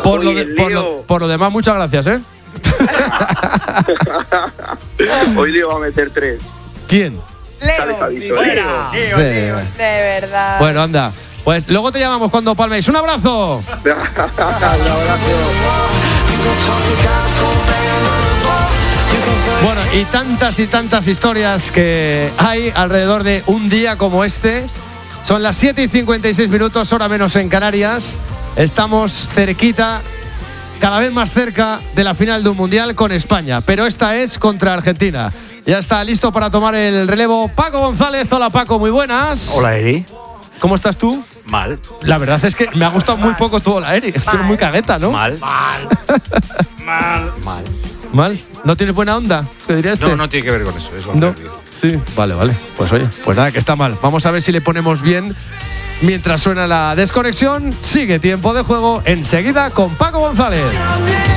Por lo demás, muchas gracias, ¿eh? Hoy le iba a meter 3. ¿Quién? Leo. De verdad. Bueno, anda. Pues luego te llamamos cuando palméis. ¡Un abrazo! Un abrazo. Bueno, y tantas historias que hay alrededor de un día como este. Son las 7:56, hora menos en Canarias. Estamos cerquita, cada vez más cerca de la final de un mundial con España. Pero esta es contra Argentina. Ya está listo para tomar el relevo Paco González. Hola, Paco, muy buenas. Hola, Eri. ¿Cómo estás tú? Mal. La verdad es que me ha gustado muy poco tu hola, Eri. Es muy cagueta, ¿no? Mal. ¿Mal? ¿No tienes buena onda? ¿Qué diría este? No tiene que ver con eso. Es No. Sí. Vale. Pues oye, pues nada, que está mal. Vamos a ver si le ponemos bien mientras suena la desconexión. Sigue tiempo de juego enseguida con Paco González.